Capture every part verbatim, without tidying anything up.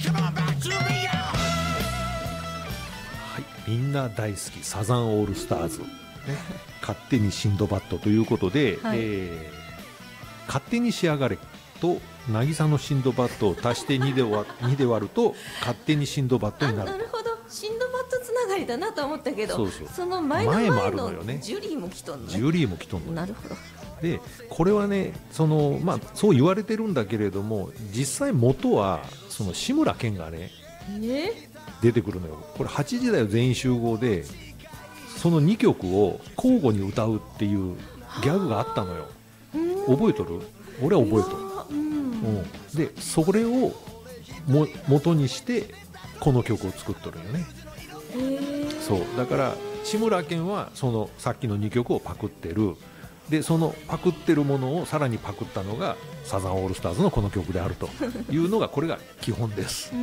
はい、みんな大好きサザンオールスターズ、ね、勝手にシンドバッドということで、はい、えー、勝手に仕上がれと渚のシンドバッドを足してにで割にで割ると勝手にシンドバッドになる。 なるほど、シンドバッドつながりだなと思ったけど、 そうそう、 その前の前前もあるのよね。 ジュリーも来とんのね。 ジュリーも来とんの。 なるほど。 でこれはね、その、まあ、そう言われてるんだけれども、実際元はその志村けんがね、 ね、 出てくるのよ。これはちじだよ全員集合でそのにきょくを交互に歌うっていうギャグがあったのよ。覚えとる？俺は覚えとる。うん、でそれをも元にしてこの曲を作っとるよね。そうだから志村けんはそのさっきのにきょくをパクってる。でそのパクってるものをさらにパクったのがサザンオールスターズのこの曲であるというのがこれが基本です。うん、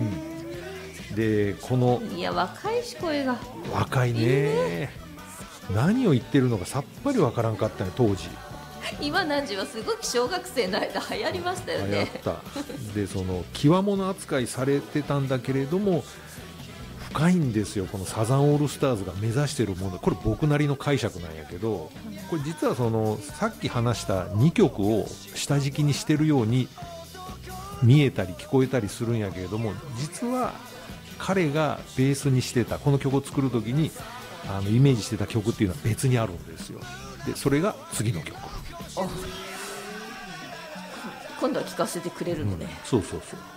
でこのいや若いし声が若いね、いいね。何を言ってるのかさっぱりわからんかったね当時。 今何時はすごく小学生の間流行りましたよね。 流行った。でその極物扱いされてたんだけれども深いんですよ、このサザンオールスターズが目指しているもの。これ僕なりの解釈なんやけど、これ実はそのさっき話したにきょくを下敷きにしてるように見えたり聞こえたりするんやけれども、実は彼がベースにしてたこの曲を作る時にあのイメージしてた曲っていうのは別にあるんですよ。でそれが次の曲。 今度は聴かせてくれるのね。 うん、そうそうそう。